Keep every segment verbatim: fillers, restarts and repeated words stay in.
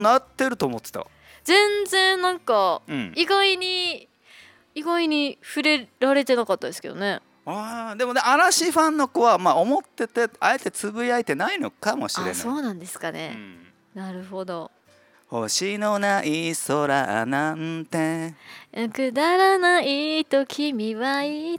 なってると思ってた。 全然なんか、 うん、 意外に意外に触れられてなかったですけどね。 あでもね、嵐ファンの子はまあ思っててあえてつぶやいてないのかもしれない。 あ、そうなんですかね、 うん、 なるほど。 星のない空なんてくだらないと君は言った。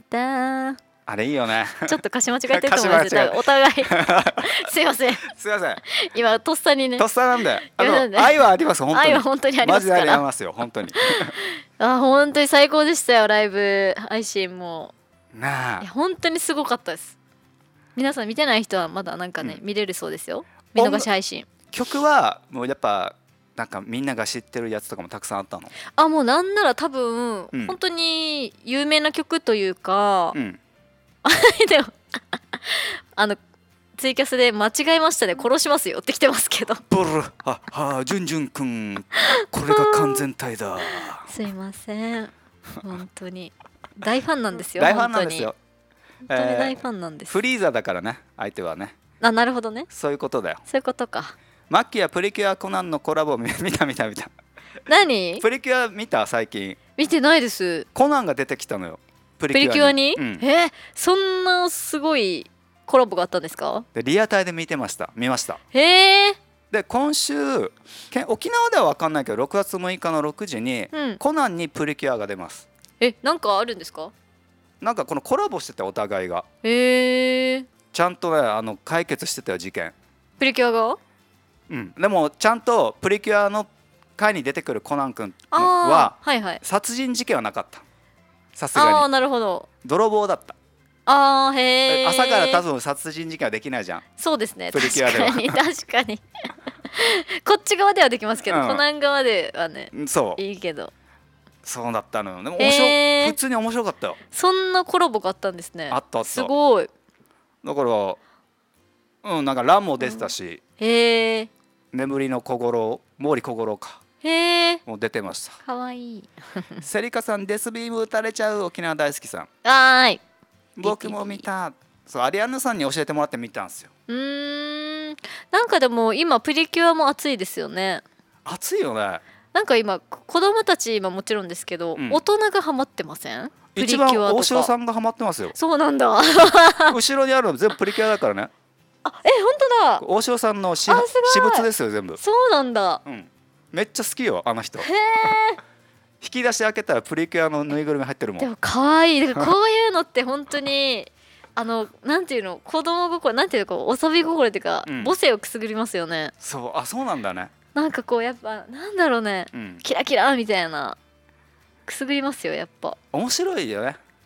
あれいいよね。 ちょっと歌詞間違えてると思いますよ、お互いすいません、 すいません、 今とっさにね、 とっさなんで、あなんでの愛はあります、本当に愛は本当にありますから、 マジでありますよ本当にあ、本当に最高でしたよ、ライブ配信も。 なあ、 本当にすごかったです。皆さん見てない人はまだなんかね、 うん、 見れるそうですよ、見逃し配信。 曲はもうやっぱなんかみんなが知ってるやつとかもたくさんあったの？ あ、もうなんなら多分、 うん、 本当に有名な曲というか、 うん、 でもあのツイキャスで間違えましたね、殺しますよって来てますけどブルははジュンジュンくんこれが完全体だすいません、本当に大ファンなんですよ。 大ファンなんですよ。 本当に大ファンなんです、 えー、フリーザだからね、相手はね。 あ、なるほどね、 そういうことだよ。 そういうことか。 マッキーやプリキュアコナンのコラボ見た見た見た。 何？ プリキュア見た？最近見てないです。 コナンが出てきたのよ、ププリキュアに、 うん、 えー、そんなすごいコラボがあったんですか？ でリアタイで見てました見ました。 へえ。 で今週け沖縄では分かんないけどろくがつむいかのろくじに、 うん、 コナンにプリキュアが出ます。 え、なんかあるんですか？ なんかこのコラボしててお互いがへえ。 ちゃんとねあの解決してたよ事件。 プリキュアが？ うん、でもちゃんとプリキュアの回に出てくるコナン君あは、 はいはい、 殺人事件はなかった。さすがにああ、なるほど。 泥棒だった。 あー、へー、 朝から多分殺人事件はできないじゃん。 そうですね、 プリキュアでは確かに確かにこっち側ではできますけど、 うんコナン側ではねそういいけど。 そうだったのよ。でも面白へー、 普通に面白かったよ。 そんなコラボがあったんですね。 あったあった。 すごい。 だからうんなんかランも出てたし、 うん、へえ。 眠りの小五郎毛利小五郎かへえ、 もう出てました。 かわいいセリカさんデスビーム打たれちゃう沖縄大好きさん。 はーい、 僕も見た。そうアリアンヌさんに教えてもらって見たんですよ。 うーん、なんかでも今プリキュアも熱いですよね。 熱いよね。 なんか今子供たち今もちろんですけど、 うん、 大人がハマってません？プリキ一ュアとか番大城さんがハマってますよ。 そうなんだ後ろにあるの全部プリキュアだからね。 あ、え、本当だ。 大城さんのしあ、すごい私物ですよ全部。 そうなんだ、 うん、めっちゃ好きよあの人。 へえ。 引き出し開けたらプリキュアのぬいぐるみ入ってるもん。 でも可愛い。だからこういうのって本当にあのなんていうの、子供心なんていうの、こう遊び心っていうか、うん、母性をくすぐりますよね。 そうあそうなんだね。 なんかこうやっぱなんだろうね、うん、キラキラみたいなくすぐりますよやっぱ。 面白いよね。 うん。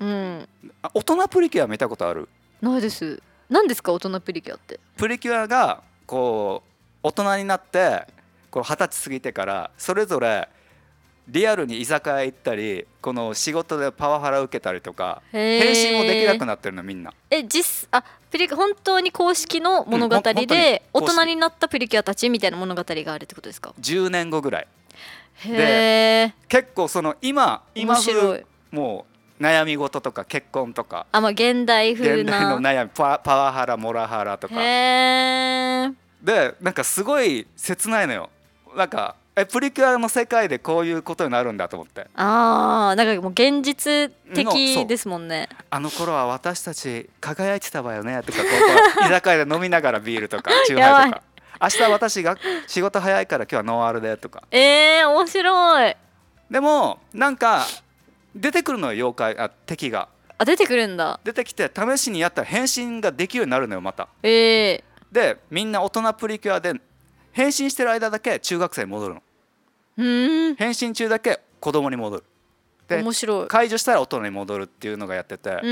大人プリキュア見たことある？ ないです。何ですか大人プリキュアって？ プリキュアがこう大人になってこう二十歳過ぎてからそれぞれリアルに居酒屋行ったりこの仕事でパワハラ受けたりとか変身もできなくなってるのみんな。 え実あプリ本当に公式の物語で、うん、大人になったプリキュアたちみたいな物語があるってことですか？ じゅうねんごぐらいで結構その今今風もう悩み事とか結婚とかあ、まあ、現代風な現代の悩み パ, パワハラモラハラとかへでなんかすごい切ないのよ。なんかえプリキュアの世界でこういうことになるんだと思って。 ああ、なんかもう現実的ですもんね。 あの頃は私たち輝いてたわよねとかこう居酒屋で飲みながらビールとかチューハイとか明日私が仕事早いから今日はノンアルでとか。 えー、面白い。 でもなんか出てくるのよ妖怪あ敵が。 あ、出てくるんだ。 出てきて試しにやったら変身ができるようになるのよまた。 えー、 でみんな大人プリキュアで変身してる間だけ中学生に戻るの。 うん変身中だけ子供に戻る。で面白い。 解除したら大人に戻るっていうのがやってて、 うんうん、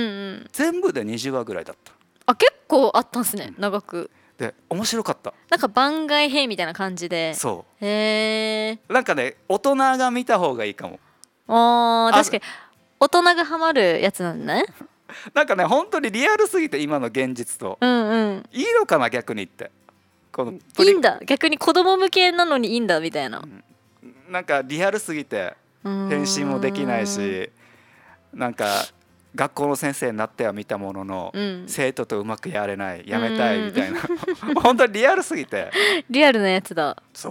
全部でにじゅうわぐらいだった。 あ、結構あったんですね、うん、長く。 で面白かった。 なんか番外編みたいな感じで。 そうへえ。 なんかね大人が見た方がいいかも。 あ確かに大人がハマるやつなんだねなんかね本当にリアルすぎて今の現実と、 うんうん、 いいのかな逆に言ってこのいいんだ、逆に子供向けなのにいいんだみたいな、うん、 なんかリアルすぎて変身もできないし、なんか学校の先生になっては見たものの、うん、生徒とうまくやれないやめたいみたいな本当にリアルすぎてリアルなやつだ。 そう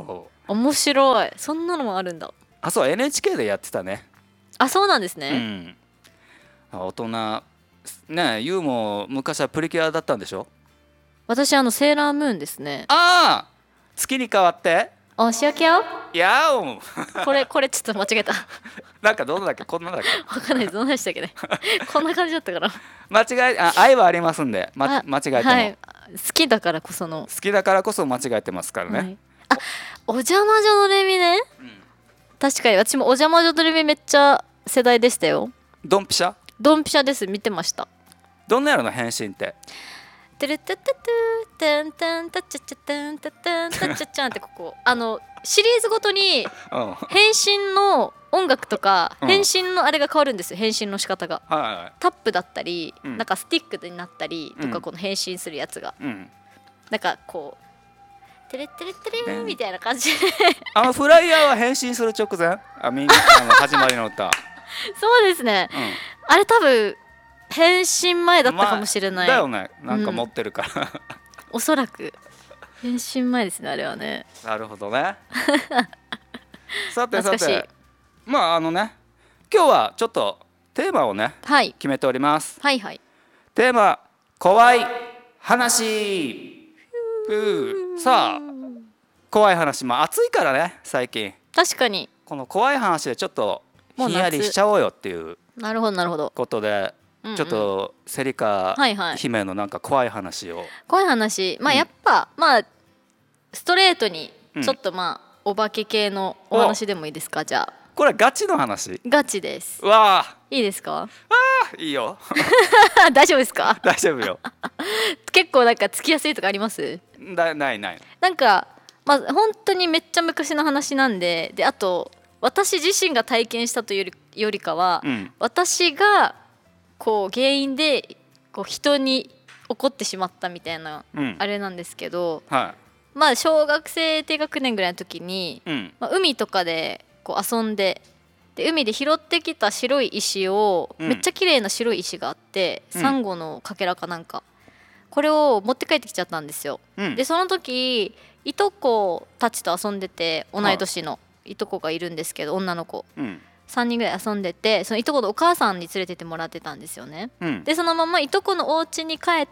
面白い。そんなのもあるんだ。 あ、そう エヌエイチケー でやってたね。 あ、そうなんですうね。 ん、大人ね。ユウも昔はプリキュアだったんでしょ。 私あのセーラームーンですね。 ああ、月に変わってお仕置きよ。 やおんこれこれちょっと間違えた。 なんかどんなだっけ、こんなだっけわかんない、どんなでしたっけね。こんな感じだったから。 間違いあ愛はありますんで、ま、間違えても、 はい、好きだからこその好きだからこそ間違えてますからね、 はい、あ、お邪魔女のレミね、うん、確かに私もお邪魔女のレミめっちゃ世代でしたよ。 ドンピシャドンピシャです。見てました。 どんなやろの変身って。 テレテテテテンテンタチャチャテンテテンタチャチャンってここあのシリーズごとに変身の音楽とか変身のあれが変わるんですよ。変身の仕方が、はいはい、タップだったり、うん、なんかスティックになったりとか、この変身するやつが、うん、なんかこうテレテレテレみたいな感じであのフライヤーは変身する直前、あみんなの始まりの歌そうですね、うん、あれ多分変身前だったかもしれない、 まあ、だよね、なんか持ってるから、うん、 おそらく変身前ですね、あれはね。 なるほどねさてさて、まああのね、今日はちょっとテーマをね、はい、決めております。はいはい。テーマ、怖い話。さあ、怖い話、まあ暑いからね最近。 確かに。 この怖い話でちょっとひんやりしちゃおうよっていうなるほどなるほどことで、ちょっとセリカ姫のなんか怖い話を、はいはい、 怖い話、まあやっぱ、うん、まあストレートにちょっとまあ、うん、お化け系のお話でもいいですか。じゃあこれガチの話。 ガチです。 うわあ、 いいですか。 あ、いいよ大丈夫ですか。 大丈夫よ結構なんかつきやすいとかあります。 だないない。 なんかまあ本当にめっちゃ昔の話なんで、であと私自身が体験したというより、よりかは、うん、私がこう原因でこう人に起こってしまったみたいな、うん、あれなんですけど、はい、まあ小学生低学年ぐらいの時に、うん、まあ、海とかでこう遊んで、で海で拾ってきた白い石を、うん、めっちゃ綺麗な白い石があって、うん、サンゴのかけらかなんか、これを持って帰ってきちゃったんですよ、うん、でその時いとこたちと遊んでて、同い年のいとこがいるんですけど、女の子、うん、さんにんぐらい遊んでて、そのいとこのお母さんに連れてってもらってたんですよね、うん、でそのままいとこのお家に帰って、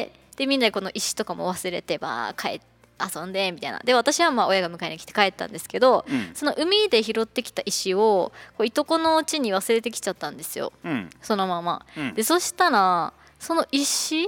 でみんなでこの石とかも忘れてばー帰って遊んでみたいな。で私はまあ親が迎えに来て帰ったんですけど、うん、その海で拾ってきた石をこういとこの家に忘れてきちゃったんですよ、うん、そのまま、うん、でそしたらその石、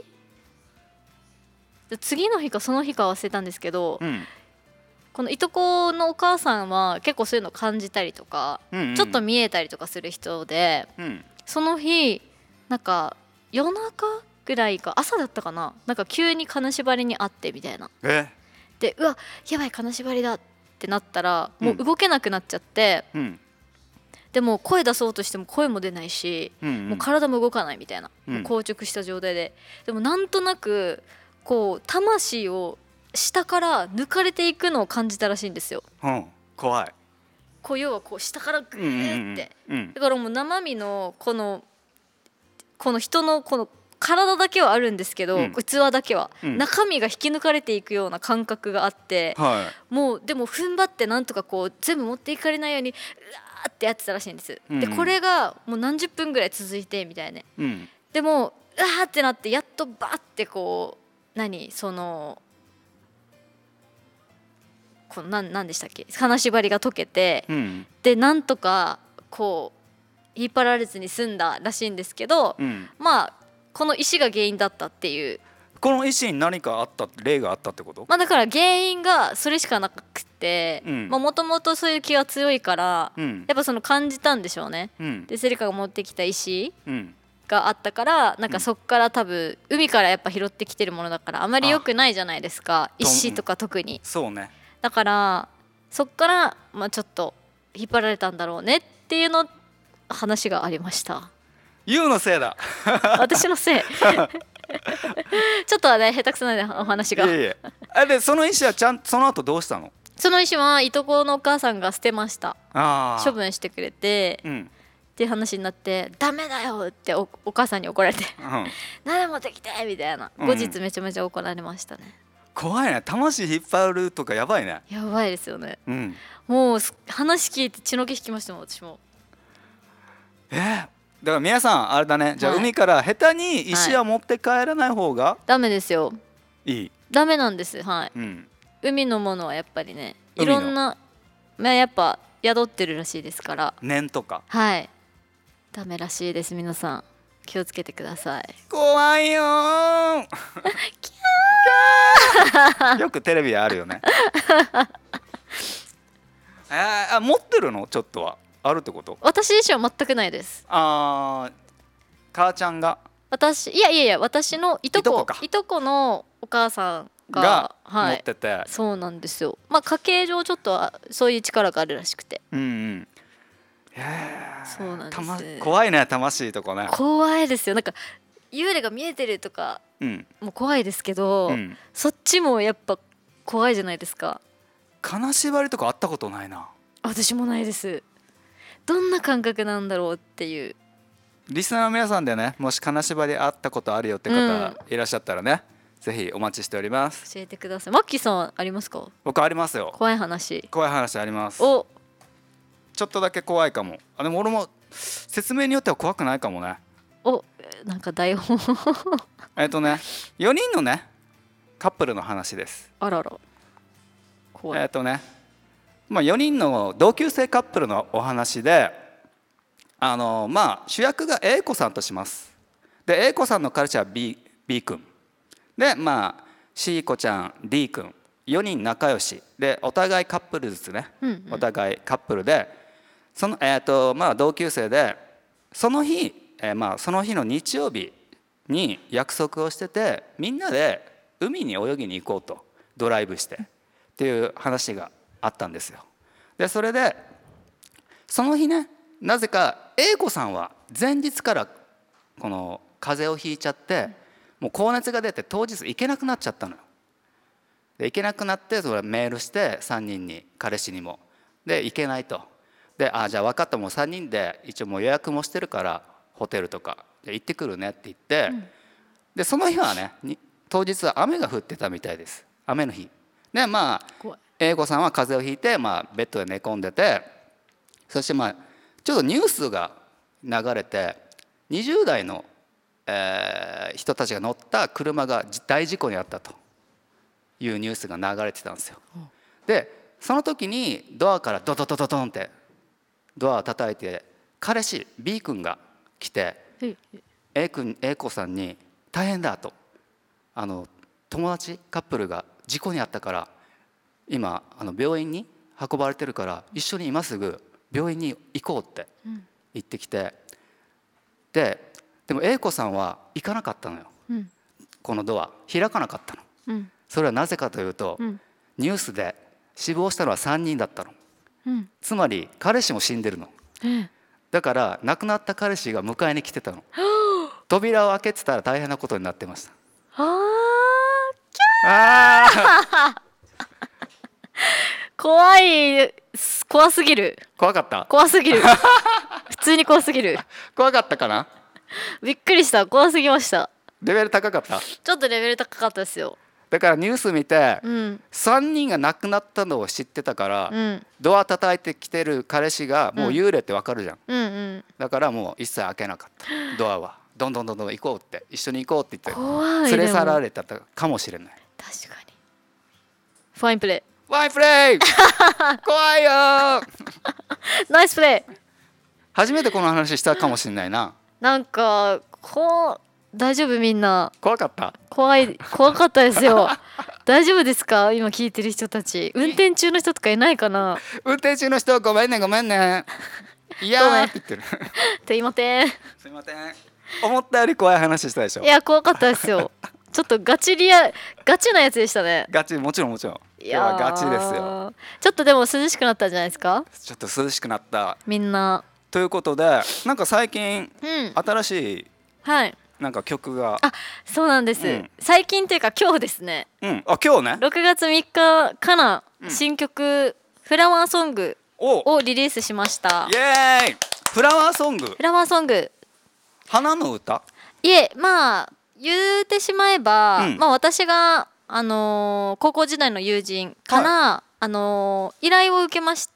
次の日かその日か忘れたんですけど、うん、このいとこのお母さんは結構そういうの感じたりとか、うんうん、ちょっと見えたりとかする人で、うん、その日なんか夜中ぐらいか朝だったかな、なんか急に金縛りにあってみたいな。えでうわやばい金縛りだってなったら、もう動けなくなっちゃって、うん、でも声出そうとしても声も出ないし、うんうん、もう体も動かないみたいな、うん、もう硬直した状態で、でもなんとなくこう魂を下から抜かれていくのを感じたらしいんですよ、 うん、怖い。 こう要はこう下からグーって、うんうんうん、だからもう生身のこのこの人のこの体だけはあるんですけど、うん、器だけは、うん、中身が引き抜かれていくような感覚があって、はい、もうでも踏ん張ってなんとかこう全部持っていかれないようにうわーってやってたらしいんです、うんうん、でこれがもう何十分ぐらい続いてみたいな、うん、でもうわーってなってやっとバーってこう何そのこの何でしたっけ、金縛りが解けて、うん、でなんとかこう引っ張られずに済んだらしいんですけど、うん、まあこの石が原因だったっていう。 この石に何かあった例があったってこと？ まあ、だから原因がそれしかなくて、もともとそういう気が強いから、うん、やっぱその感じたんでしょうね、うん、でセリカが持ってきた石があったから、なんかそっから多分海からやっぱ拾ってきてるものだからあまり良くないじゃないですか、石とか特に、 そうね、 だからそっからまあちょっと引っ張られたんだろうねっていうの話がありました。 ユウのせいだ私のせいちょっとね下手くそなんでお話が。いえいえ。 あでその石はちゃんその後どうしたの？ その石はいとこのお母さんが捨てました。あ処分してくれて、うん、っていう話になって、ダメだよって お, お母さんに怒られて、うん、何で持ってきてみたいな、後日めちゃめちゃ怒られましたね、 怖いね。魂引っ張るとかやばいね。 やばいですよね、 うん、 もう話聞いて血の気引きましたもん私も。 えー、だから皆さんあれだね、じゃあはい海から下手に石は持って帰らない方がダメですよ。 いい、 ダメなんです。はい、 うん、 海のものはやっぱりねい海のろんな、まあ、やっぱ宿ってるらしいですから、 念とかはいダメらしいです。皆さん気をつけてください。 怖いよーよくテレビであるよねえー、あ持ってるのちょっとはあるってこと？ 私自身は全くないです。 あー母ちゃんが私いやいやいや私のいとこいとこかいとこのお母さんががはい、 持ってて、 そうなんですよ。まあ家系上ちょっとはそういう力があるらしくて、 うんうん、へーそうなんです。 たま怖いね、魂とかね。 怖いですよ。なんか幽霊が見えてるとかうんも怖いですけど、 うん、 そっちもやっぱ怖いじゃないですか。 金縛りとかあったことないな。 私もないです。どんな感覚なんだろうっていう。 リスナーの皆さんでね、もし金縛りあったことあるよって方いらっしゃったらね、うん、ぜひお待ちしております。 教えてください。マッキーさんありますか？ 僕ありますよ。 怖い話。 怖い話あります。 お、 ちょっとだけ怖いかも。あでも俺も説明によっては怖くないかもね。 お、なんか台本えっとねよにんのねカップルの話です。 あらら怖い。 えっとねまあよにんの同級生カップルのお話で、あのまあ主役が A 子さんとします。で A 子さんの彼氏は B, B 君で、まあ C 子ちゃん D 君よにん仲良しでお互いカップルずつね、うんうん、お互いカップルでその、えーとまあ、同級生でその日、えーまあ、その日の日曜日に約束をしてて、みんなで海に泳ぎに行こうとドライブしてっていう話があったんですよ。でそれでその日ね、なぜか A 子さんは前日からこの風邪をひいちゃってもう高熱が出て当日行けなくなっちゃったのよ。で行けなくなってそれメールしてさんにんに彼氏にもで行けないと。であじゃあ分かった、もうさんにんで一応もう予約もしてるからホテルとかで行ってくるねって言って、うん、でその日はね当日は雨が降ってたみたいです。雨の日でまあ A 子さんは風邪をひいて、まあ、ベッドで寝込んでて、そしてまあちょっとニュースが流れてにじゅう代の、えー、人たちが乗った車が大事故に遭ったというニュースが流れてたんですよ。でその時にドアからドドドドドンってドアを叩いて彼氏 B 君が来て A 君 A 子さんに大変だと、あの友達カップルが事故に遭ったから今あの病院に運ばれてるから一緒に今すぐ病院に行こうって言ってきて、ででも A 子さんは行かなかったのよ、うん、このドア開かなかったの、うん、それはなぜかというと、うん、ニュースで死亡したのはさんにんだったの、うん、つまり彼氏も死んでるの、うん、だから亡くなった彼氏が迎えに来てたの扉を開けてたら大変なことになってました。 ああ怖い、怖すぎる。 怖かった。 怖すぎる普通に怖すぎる。 怖かったかな。 びっくりした。怖すぎました。 レベル高かった。 ちょっとレベル高かったですよ。 だからニュース見て、うん、さんにんが亡くなったのを知ってたから、うん、ドア叩いてきてる彼氏がもう幽霊ってわかるじゃん、うんうんうん、だからもう一切開けなかったドアは。どんどんどんどん行こうって一緒に行こうって言って連れ去られたかもしれない。 確かにファインプレー。 ファインプレー怖いよナイスプレー。 初めてこの話したかもしれないな。 なんかこう大丈夫みんな。 怖かった。 怖い怖かったですよ大丈夫ですか今聞いてる人たち。運転中の人とかいないかな。 運転中の人ごめんねごめんねいやーって言ってるすいませんすいません。思ったより怖い話したでしょ。 いや怖かったですよちょっとガチリアガチなやつでしたね。 ガチもちろんもちろん今日はガチですよ。 ちょっとでも涼しくなったんじゃないですか。 ちょっと涼しくなったみんなということで、なんか最近、うん、新しいはいなんか曲が、 あそうなんです、うん、最近っていうか今日ですね、 うん、あ今日ねろくがつみっかから新曲、うん、フラワーソングをリリースしました。 イエーイ。フラワーソング。 フラワーソング花の歌。 いえまあ言うてしまえば、うん、まあ私があのー高校時代の友人から、はい、あのー依頼を受けまして、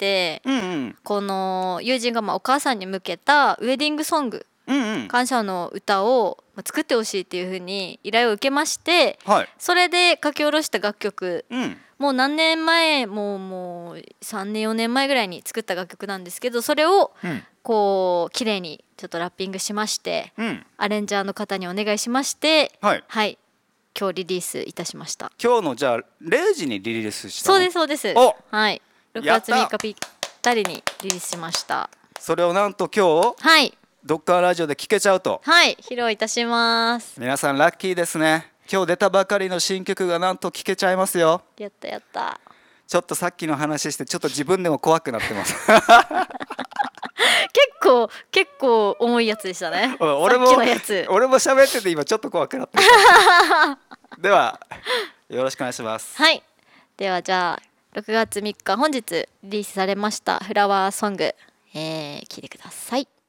うんうん、この友人がまあお母さんに向けたウェディングソング、うんうん、感謝の歌を作ってほしいっていう風に依頼を受けまして、はい、それで書き下ろした楽曲、うん、もう何年前もうもうさんねんよねんまえぐらいに作った楽曲なんですけど、それをこう綺麗にちょっとラッピングしまして、うん、アレンジャーの方にお願いしまして、はい、はい、今日リリースいたしました。 今日のじゃあれいじにリリースしたの？ そうですそうです。はい、ろくがつみっかぴったりにリリースしました。 それをなんと今日、はい、ドッカーラジオで聴けちゃうと。 はい、披露いたします。 皆さんラッキーですね。今日出たばかりの新曲がなんと聴けちゃいますよ。 やったやった。 ちょっとさっきの話してちょっと自分でも怖くなってます結構結構重いやつでしたね。 俺も俺も喋ってて今ちょっと怖くなってではよろしくお願いします。 はい、ではじゃあろくがつみっか本日リリースされましたフラワーソング、えー、聴いてください。